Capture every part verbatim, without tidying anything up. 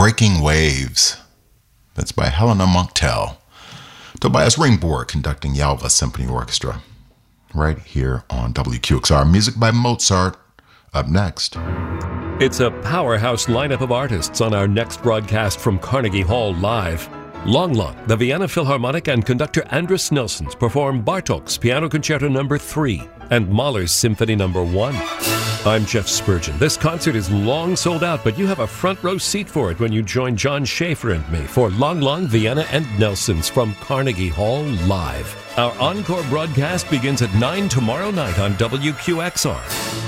Breaking Waves. That's by Helena Monktell. Tobias Ringborg conducting Yalva Symphony Orchestra. Right here on W Q X R. Music by Mozart. Up next. It's a powerhouse lineup of artists on our next broadcast from Carnegie Hall Live. Long Long, the Vienna Philharmonic and conductor Andris Nelsons perform Bartók's Piano Concerto Number three and Mahler's Symphony Number one. I'm Jeff Spurgeon. This concert is long sold out, but you have a front row seat for it when you join John Schaefer and me for Long Long, Vienna and Nelsons from Carnegie Hall Live. Our encore broadcast begins at nine tomorrow night on W Q X R.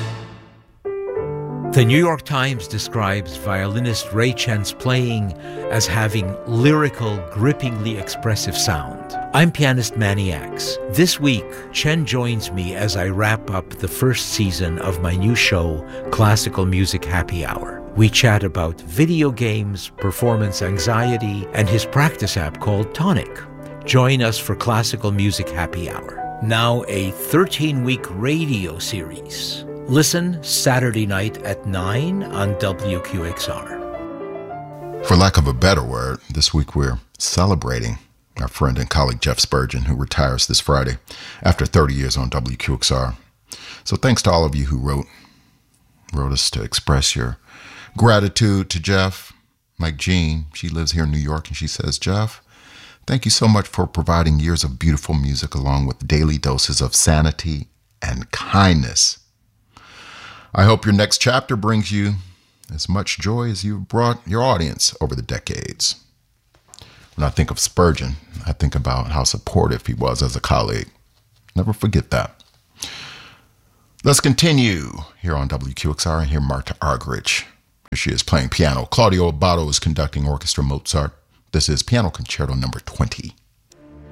The New York Times describes violinist Ray Chen's playing as having lyrical, grippingly expressive sound. I'm pianist Manny Axe. This week, Chen joins me as I wrap up the first season of my new show, Classical Music Happy Hour. We chat about video games, performance anxiety, and his practice app called Tonic. Join us for Classical Music Happy Hour, now a thirteen-week radio series. Listen Saturday night at nine on W Q X R. For lack of a better word, this week we're celebrating our friend and colleague Jeff Spurgeon, who retires this Friday after thirty years on W Q X R. So thanks to all of you who wrote, wrote us to express your gratitude to Jeff. Like Jean, she lives here in New York, and she says, Jeff, thank you so much for providing years of beautiful music along with daily doses of sanity and kindness. I hope your next chapter brings you as much joy as you've brought your audience over the decades. When I think of Spurgeon, I think about how supportive he was as a colleague. Never forget that. Let's continue here on W Q X R and hear Marta Argerich. Here she is playing piano. Claudio Abbado is conducting orchestra Mozart. This is Piano Concerto Number twenty.